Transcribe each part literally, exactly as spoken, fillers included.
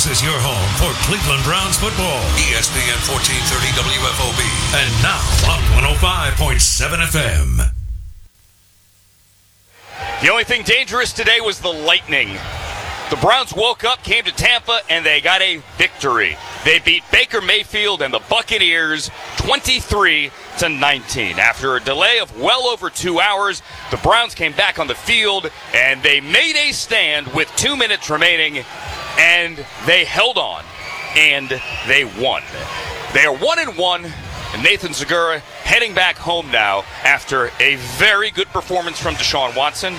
is your home for Cleveland Browns football. E S P N fourteen thirty W F O B. And now on one oh five point seven F M. The only thing dangerous today was the lightning. The Browns woke up, came to Tampa, and they got a victory. They beat Baker Mayfield and the Buccaneers twenty-three to nineteen. After a delay of well over two hours, the Browns came back on the field, and they made a stand with two minutes remaining, and they held on, and they won. They are one and one, and Nathan Zegura heading back home now after a very good performance from Deshaun Watson.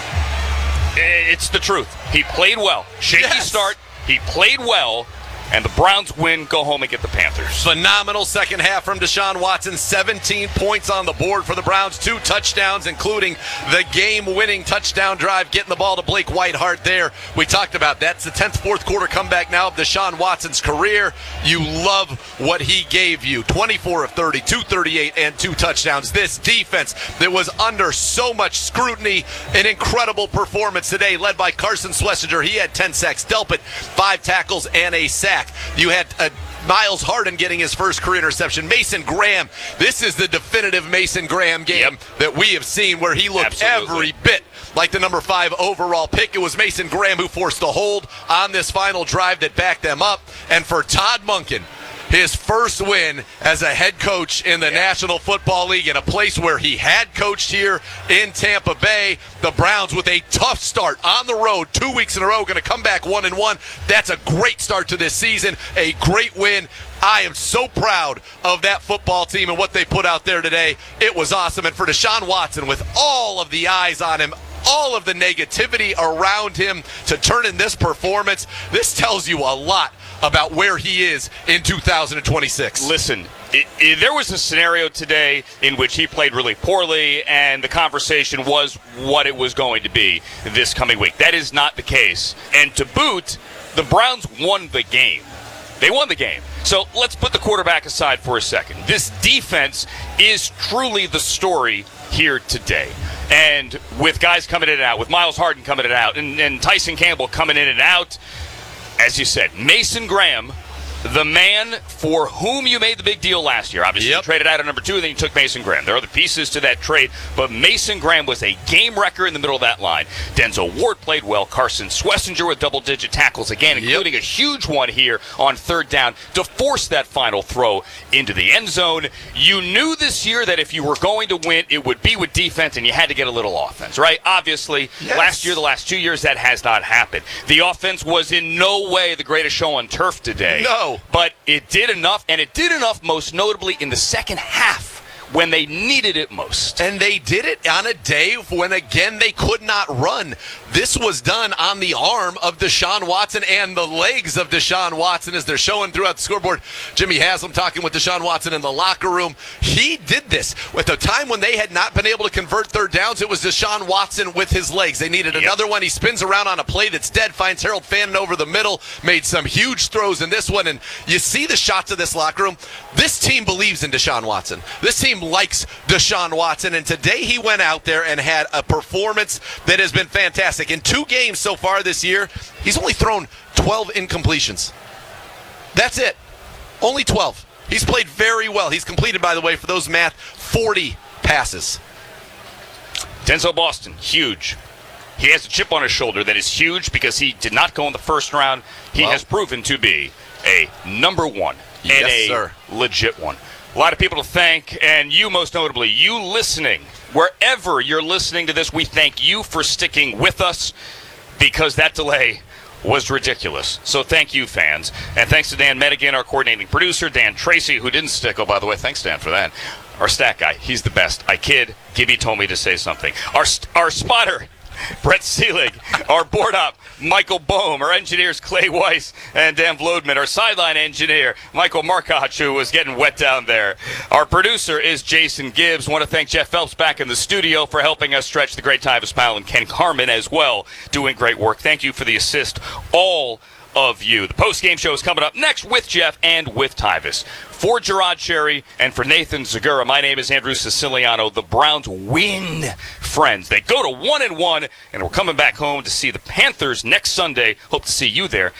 It's the truth. He played well. Shaky yes. start. He played well. And the Browns win, go home and get the Panthers. Phenomenal second half from Deshaun Watson. seventeen points on the board for the Browns. Two touchdowns, including the game-winning touchdown drive, getting the ball to Blake Whiteheart there. We talked about that. It's the tenth fourth quarter comeback now of Deshaun Watson's career. You love what he gave you. twenty-four of thirty, two thirty-eight, and two touchdowns. This defense that was under so much scrutiny, an incredible performance today, led by Carson Schlesinger. He had ten sacks. Delpit, five tackles and a sack. You had uh, Miles Harden getting his first career interception. Mason Graham. This is the definitive Mason Graham game yep. that we have seen, where he looked Absolutely. every bit like the number five overall pick. It was Mason Graham who forced the hold on this final drive that backed them up. And for Todd Monken, his first win as a head coach in the yeah. National Football League, in a place where he had coached here in Tampa Bay. The Browns with a tough start on the road, two weeks in a row, going to come back one and one. That's a great start to this season, a great win. I am so proud of that football team and what they put out there today. It was awesome. And for Deshaun Watson, with all of the eyes on him, all of the negativity around him, to turn in this performance, this tells you a lot about where he is in two thousand twenty-six. Listen, it, it, there was a scenario today in which he played really poorly, and the conversation was what it was going to be this coming week. That is not the case. And to boot, the Browns won the game. They won the game. So let's put the quarterback aside for a second. This defense is truly the story here today. And with guys coming in and out, with Miles Harden coming in and out, and, and Tyson Campbell coming in and out, as you said, Mason Graham, the man for whom you made the big deal last year. Obviously, yep. you traded out at number two, and then you took Mason Graham. There are other pieces to that trade, but Mason Graham was a game wrecker in the middle of that line. Denzel Ward played well. Carson Schlesinger with double-digit tackles again, including yep. a huge one here on third down to force that final throw into the end zone. You knew this year that if you were going to win, it would be with defense, and you had to get a little offense, right? Obviously, yes. last year, the last two years, that has not happened. The offense was in no way the greatest show on turf today. No. But it did enough, and it did enough most notably in the second half when they needed it most. And they did it on a day when, again, they could not run. This was done on the arm of Deshaun Watson and the legs of Deshaun Watson, as they're showing throughout the scoreboard. Jimmy Haslam talking with Deshaun Watson in the locker room. He did this. At the time when they had not been able to convert third downs, it was Deshaun Watson with his legs. They needed yep. another one. He spins around on a play that's dead, finds Harold Fannin over the middle, made some huge throws in this one. And you see the shots of this locker room. This team believes in Deshaun Watson. This team likes Deshaun Watson, and today he went out there and had a performance that has been fantastic. In two games so far this year, he's only thrown twelve incompletions. That's it. Only twelve. He's played very well. He's completed, by the way, for those math, forty passes. Denzel Boston, huge. He has a chip on his shoulder that is huge because he did not go in the first round. He well, has proven to be a number one and yes, a sir. legit one. A lot of people to thank, and you most notably, you listening. Wherever you're listening to this, we thank you for sticking with us, because that delay was ridiculous. So thank you, fans. And thanks to Dan Medigan, our coordinating producer, Dan Tracy, who didn't stick. Oh, by the way, thanks, Dan, for that. Our stat guy, he's the best. I kid. Gibby told me to say something. Our, our spotter, Brett Seelig, our board op, Michael Bohm, our engineers, Clay Weiss and Dan Vlodman, our sideline engineer, Michael Markoch, who was getting wet down there. Our producer is Jason Gibbs. Want to thank Jeff Phelps back in the studio for helping us stretch the great Tyvis Powell, and Ken Carmen as well, doing great work. Thank you for the assist, all of you. The post-game show is coming up next with Jeff and with Tyvis. For Gerard Cherry and for Nathan Zegura, my name is Andrew Siciliano. The Browns win, friends. They go to one and one, and we're coming back home to see the Panthers next Sunday. Hope to see you there.